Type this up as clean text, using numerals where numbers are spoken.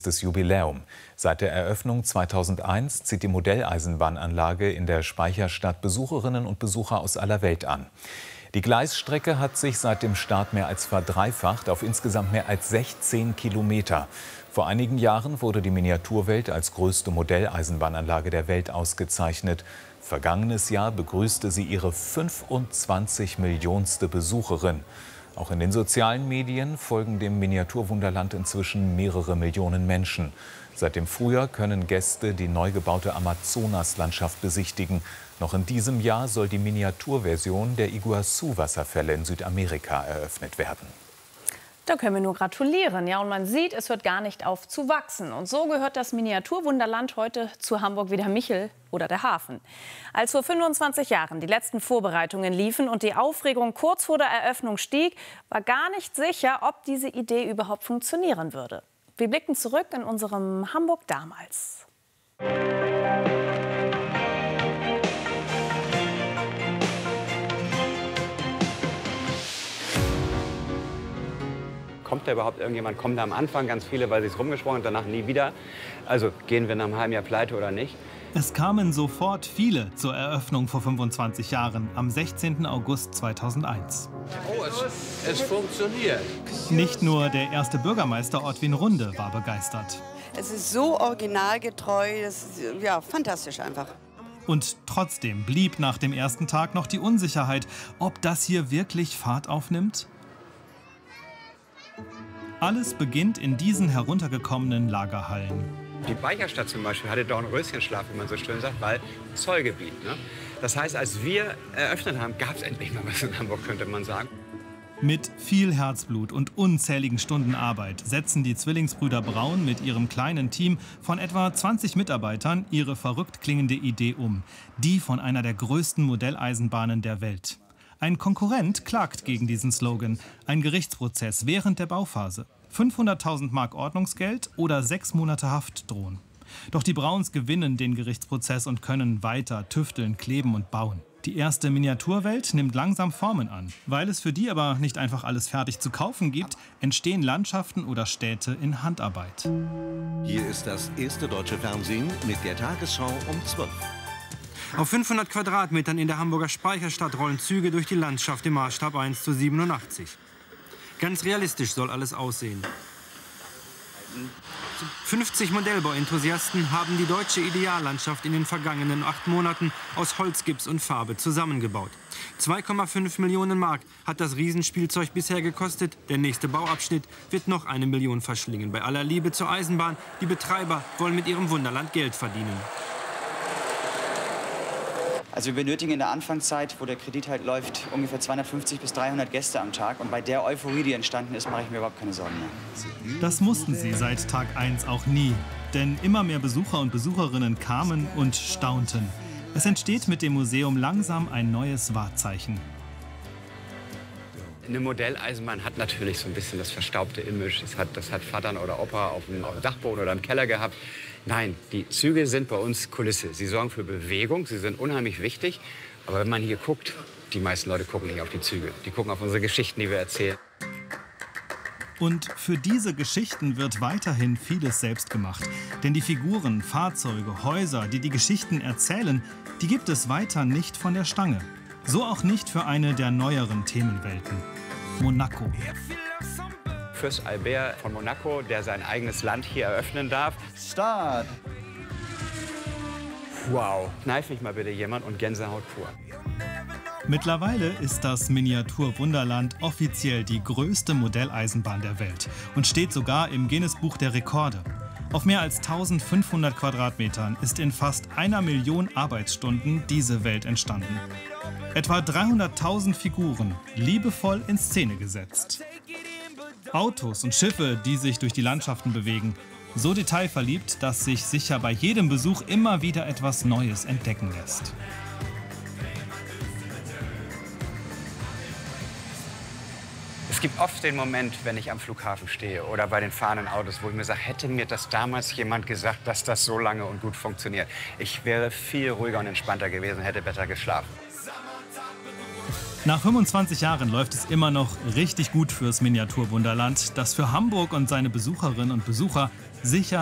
Das Jubiläum. Seit der Eröffnung 2001 zieht die Modelleisenbahnanlage in der Speicherstadt Besucherinnen und Besucher aus aller Welt an. Die Gleisstrecke hat sich seit dem Start mehr als verdreifacht auf insgesamt mehr als 16 Kilometer. Vor einigen Jahren wurde die Miniaturwelt als größte Modelleisenbahnanlage der Welt ausgezeichnet. Vergangenes Jahr begrüßte sie ihre 25 Millionste Besucherin. Auch in den sozialen Medien folgen dem Miniaturwunderland inzwischen mehrere Millionen Menschen. Seit dem Frühjahr können Gäste die neu gebaute Amazonaslandschaft besichtigen. Noch in diesem Jahr soll die Miniaturversion der Iguazu-Wasserfälle in Südamerika eröffnet werden. Da können wir nur gratulieren. Ja, und man sieht, es hört gar nicht auf zu wachsen. Und so gehört das Miniaturwunderland heute zu Hamburg wie der Michel oder der Hafen. Als vor 25 Jahren die letzten Vorbereitungen liefen und die Aufregung kurz vor der Eröffnung stieg, war gar nicht sicher, ob diese Idee überhaupt funktionieren würde. Wir blicken zurück in unserem Hamburg damals. Kommt da überhaupt irgendjemand? Kommen da am Anfang ganz viele, weil sie es rumgesprungen und danach nie wieder? Also gehen wir nach einem halben Jahr pleite oder nicht? Es kamen sofort viele zur Eröffnung vor 25 Jahren, am 16. August 2001. Oh, es funktioniert. Nicht nur der erste Bürgermeister Ortwin-Runde war begeistert. Es ist so originalgetreu, das ist ja fantastisch einfach. Und trotzdem blieb nach dem ersten Tag noch die Unsicherheit, ob das hier wirklich Fahrt aufnimmt. Alles beginnt in diesen heruntergekommenen Lagerhallen. Die Speicherstadt zum Beispiel hatte doch einen Röschenschlaf, wie man so schön sagt, weil Zollgebiet. Ne? Das heißt, als wir eröffnet haben, gab es endlich mal was in Hamburg, könnte man sagen. Mit viel Herzblut und unzähligen Stunden Arbeit setzen die Zwillingsbrüder Braun mit ihrem kleinen Team von etwa 20 Mitarbeitern ihre verrückt klingende Idee um. Die von einer der größten Modelleisenbahnen der Welt. Ein Konkurrent klagt gegen diesen Slogan. Ein Gerichtsprozess während der Bauphase. 500.000 Mark Ordnungsgeld oder 6 Monate Haft drohen. Doch die Brauns gewinnen den Gerichtsprozess und können weiter tüfteln, kleben und bauen. Die erste Miniaturwelt nimmt langsam Formen an. Weil es für die aber nicht einfach alles fertig zu kaufen gibt, entstehen Landschaften oder Städte in Handarbeit. Hier ist das erste deutsche Fernsehen mit der Tagesschau um 12. Auf 500 Quadratmetern in der Hamburger Speicherstadt rollen Züge durch die Landschaft im Maßstab 1:87. Ganz realistisch soll alles aussehen. 50 Modellbauenthusiasten haben die deutsche Ideallandschaft in den vergangenen 8 Monaten aus Holzgips und Farbe zusammengebaut. 2,5 Millionen Mark hat das Riesenspielzeug bisher gekostet. Der nächste Bauabschnitt wird noch 1 Million verschlingen. Bei aller Liebe zur Eisenbahn, die Betreiber wollen mit ihrem Wunderland Geld verdienen. Also wir benötigen in der Anfangszeit, wo der Kredit halt läuft, ungefähr 250 bis 300 Gäste am Tag. Und bei der Euphorie, die entstanden ist, mache ich mir überhaupt keine Sorgen mehr. Das mussten sie seit Tag 1 auch nie. Denn immer mehr Besucher und Besucherinnen kamen und staunten. Es entsteht mit dem Museum langsam ein neues Wahrzeichen. Eine Modelleisenbahn hat natürlich so ein bisschen das verstaubte Image. Das hat Vater oder Opa auf dem Dachboden oder im Keller gehabt. Nein, die Züge sind bei uns Kulisse. Sie sorgen für Bewegung, sie sind unheimlich wichtig. Aber wenn man hier guckt, die meisten Leute gucken nicht auf die Züge. Die gucken auf unsere Geschichten, die wir erzählen. Und für diese Geschichten wird weiterhin vieles selbst gemacht. Denn die Figuren, Fahrzeuge, Häuser, die die Geschichten erzählen, die gibt es weiter nicht von der Stange. So auch nicht für eine der neueren Themenwelten. Monaco. Fürst Albert von Monaco, der sein eigenes Land hier eröffnen darf. Start! Wow, kneif mich mal bitte jemand und Gänsehaut pur. Mittlerweile ist das Miniaturwunderland offiziell die größte Modelleisenbahn der Welt und steht sogar im Guinness-Buch der Rekorde. Auf mehr als 1500 Quadratmetern ist in fast 1 Million Arbeitsstunden diese Welt entstanden. Etwa 300.000 Figuren, liebevoll in Szene gesetzt. Autos und Schiffe, die sich durch die Landschaften bewegen. So detailverliebt, dass sich sicher bei jedem Besuch immer wieder etwas Neues entdecken lässt. Es gibt oft den Moment, wenn ich am Flughafen stehe oder bei den fahrenden Autos, wo ich mir sage, hätte mir das damals jemand gesagt, dass das so lange und gut funktioniert. Ich wäre viel ruhiger und entspannter gewesen, hätte besser geschlafen. Nach 25 Jahren läuft es immer noch richtig gut fürs Miniaturwunderland, das für Hamburg und seine Besucherinnen und Besucher sicher